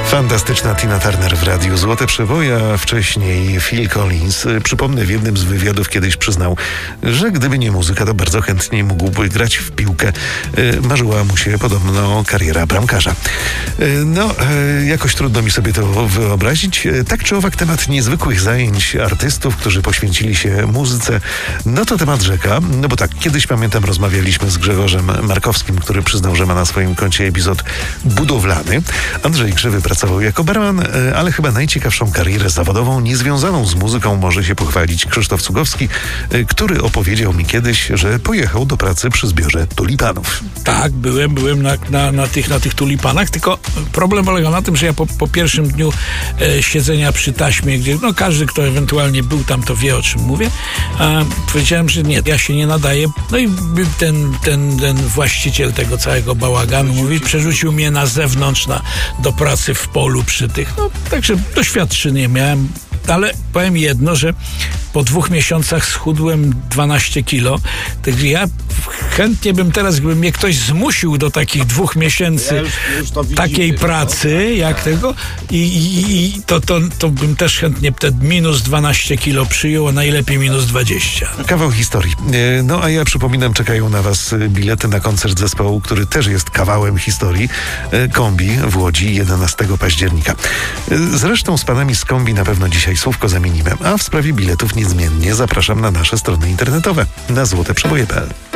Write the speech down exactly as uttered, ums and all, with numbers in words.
Fantastyczna Tina Turner w radiu. Złote przeboje, a wcześniej Phil Collins. Przypomnę, w jednym z wywiadów kiedyś przyznał, że gdyby nie muzyka, to bardzo chętnie mógłby grać w piłkę. Marzyła mu się podobno kariera bramkarza. No, jakoś trudno mi sobie to wyobrazić. Tak czy owak, temat niezwykłych zajęć artystów, którzy poświęcili się muzyce, no to temat rzeka. No bo tak, kiedyś pamiętam, rozmawialiśmy z Grzegorzem Markowskim, który przyznał, że ma na swoim koncie epizod budowlany. Andrzej Krzywy pracował jako barman, ale chyba najciekawszą karierę zawodową niezwiązaną z muzyką może się pochwalić Krzysztof Cugowski, który opowiedział mi kiedyś, że pojechał do pracy przy zbiorze tulipanów. Tak, byłem, byłem na, na, na, tych, na tych tulipanach, tylko problem polegał na tym, że ja po, po pierwszym dniu e, siedzenia przy taśmie, gdzie no każdy, kto ewentualnie był tam, to wie, o czym mówię, a powiedziałem, że nie, ja się nie nadaję. No i ten, ten, ten właściciel tego całego bałaganu mówi, przerzucił mnie na zewnątrz, na, do pracy w polu przy tych, no także doświadczenie miałem, ale powiem jedno, że po dwóch miesiącach schudłem dwanaście kilo. Także ja chętnie bym teraz, gdyby mnie ktoś zmusił do takich dwóch miesięcy ja już, już to takiej pracy, jak tak. tego, i, i, i to, to, to bym też chętnie te minus dwanaście kilo przyjął, a najlepiej minus dwadzieścia. Kawał historii. No a ja przypominam, czekają na was bilety na koncert zespołu, który też jest kawałem historii. Kombi w Łodzi jedenastego października. Zresztą z panami z Kombi na pewno dzisiaj słówko zamienimy, a w sprawie biletów niezmiennie zapraszam na nasze strony internetowe na złote przeboje kropka pe el.